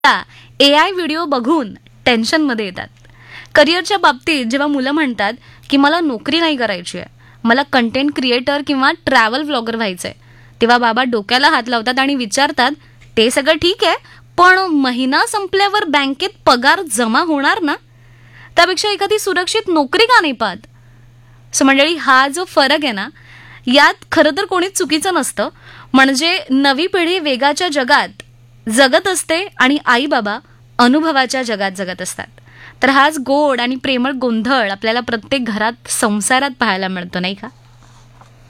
AI video बघून टेन्शनमध्ये येतात. करिअरच्या बाबतीत जेव्हा मुलं म्हणतात की मला नोकरी नाही करायची आहे, मला कंटेंट क्रिएटर किंवा ट्रॅव्हल व्लॉगर व्हायचं आहे, तेव्हा बाबा डोक्याला हात लावतात आणि विचारतात, ते सगळं ठीक आहे, पण महिना संपल्यावर बँकेत पगार जमा होणार ना? त्यापेक्षा एखादी सुरक्षित नोकरी का नाही पाहत? सो मंडळी, हा जो फरक आहे ना, यात खरं तर कोणीच चुकीचं नसतं. म्हणजे नवी पिढी वेगाच्या जगात जगत असते आणि आई बाबा अनुभवाच्या जगात जगत असतात. तर हाच गोड आणि प्रेमळ गोंधळ आपल्याला प्रत्येक घरात, संसारात पाहायला मिळतो, नाही का?